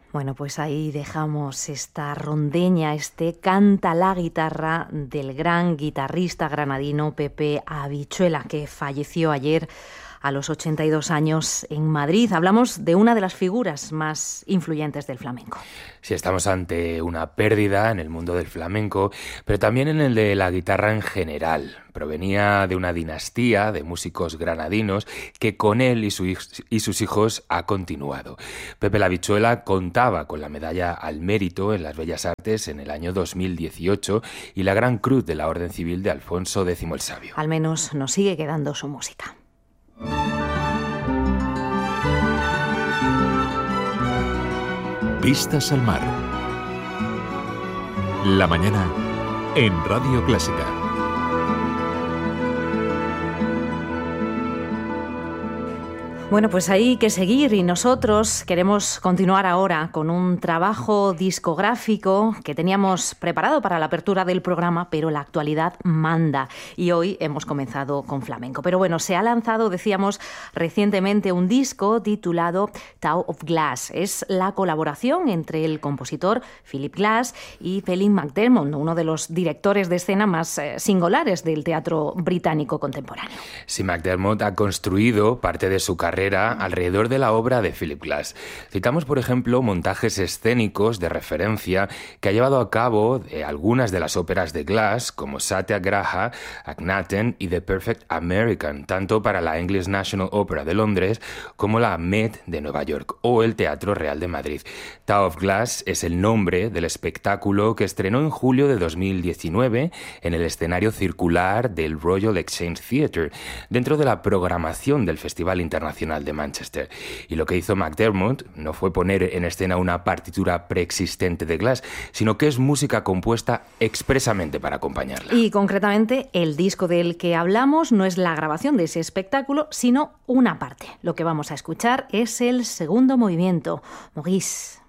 Bueno, pues ahí dejamos esta rondeña, este canta la guitarra del gran guitarrista granadino Pepe Habichuela, que falleció ayer a los 82 años en Madrid. Hablamos de una de las figuras más influyentes del flamenco. Sí, estamos ante una pérdida en el mundo del flamenco, pero también en el de la guitarra en general. Provenía de una dinastía de músicos granadinos que con él y sus hijos ha continuado. Pepe la Habichuela contaba con la medalla al mérito en las Bellas Artes en el año 2018 y la Gran Cruz de la Orden Civil de Alfonso X el Sabio. Al menos nos sigue quedando su música. Vistas al mar. La mañana en Radio Clásica. Bueno, pues hay que seguir y nosotros queremos continuar ahora con un trabajo discográfico que teníamos preparado para la apertura del programa, pero la actualidad manda y hoy hemos comenzado con flamenco. Pero bueno, se ha lanzado, decíamos, recientemente un disco titulado Tower of Glass. Es la colaboración entre el compositor Philip Glass y Felix McDermott, uno de los directores de escena más singulares del teatro británico contemporáneo. Sí, McDermott ha construido parte de su carrera alrededor de la obra de Philip Glass. Citamos, por ejemplo, montajes escénicos de referencia que ha llevado a cabo algunas de las óperas de Glass, como Satyagraha, Akhenaten y The Perfect American, tanto para la English National Opera de Londres como la Met de Nueva York o el Teatro Real de Madrid. Tower of Glass es el nombre del espectáculo que estrenó en julio de 2019 en el escenario circular del Royal Exchange Theatre, dentro de la programación del Festival Internacional de Manchester. Y lo que hizo McDermott no fue poner en escena una partitura preexistente de Glass, sino que es música compuesta expresamente para acompañarla. Y concretamente, el disco del que hablamos no es la grabación de ese espectáculo, sino una parte. Lo que vamos a escuchar es el segundo movimiento, Maurice.